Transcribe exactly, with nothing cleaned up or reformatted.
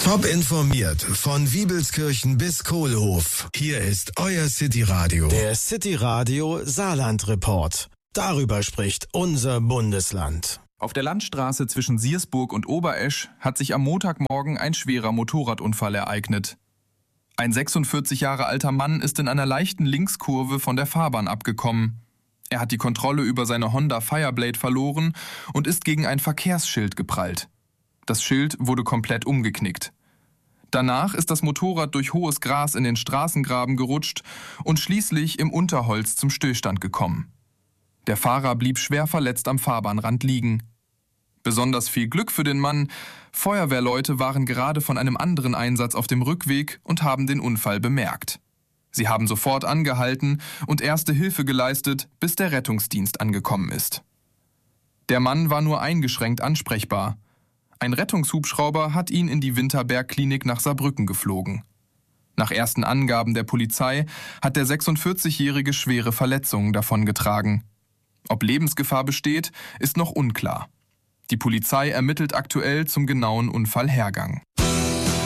Top informiert von Wiebelskirchen bis Kohlhof. Hier ist euer City Radio. Der City Radio Saarland Report. Darüber spricht unser Bundesland. Auf der Landstraße zwischen Siersburg und Oberesch hat sich am Montagmorgen ein schwerer Motorradunfall ereignet. Ein sechsundvierzig Jahre alter Mann ist in einer leichten Linkskurve von der Fahrbahn abgekommen. Er hat die Kontrolle über seine Honda Fireblade verloren und ist gegen ein Verkehrsschild geprallt. Das Schild wurde komplett umgeknickt. Danach ist das Motorrad durch hohes Gras in den Straßengraben gerutscht und schließlich im Unterholz zum Stillstand gekommen. Der Fahrer blieb schwer verletzt am Fahrbahnrand liegen. Besonders viel Glück für den Mann. Feuerwehrleute waren gerade von einem anderen Einsatz auf dem Rückweg und haben den Unfall bemerkt. Sie haben sofort angehalten und erste Hilfe geleistet, bis der Rettungsdienst angekommen ist. Der Mann war nur eingeschränkt ansprechbar. Ein Rettungshubschrauber hat ihn in die Winterberg-Klinik nach Saarbrücken geflogen. Nach ersten Angaben der Polizei hat der sechsundvierzigjährige schwere Verletzungen davongetragen. Ob Lebensgefahr besteht, ist noch unklar. Die Polizei ermittelt aktuell zum genauen Unfallhergang.